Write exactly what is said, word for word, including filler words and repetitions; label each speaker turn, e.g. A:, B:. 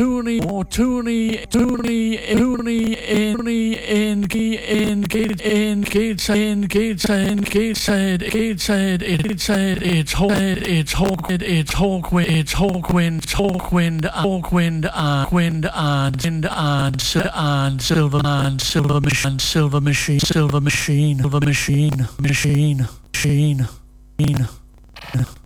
A: Toonie, or Toonie, Toonie, Toonie, Toonie, engage, engage, engage, engage, engage, engage, it said, it's hawk, it's hawk, it's hawkwind, it's hawkwind, hawkwind, hawkwind, wind on, wind on, on, silver, on, silver machine, silver machine, silver machine, silver machine, machine, machine, machine.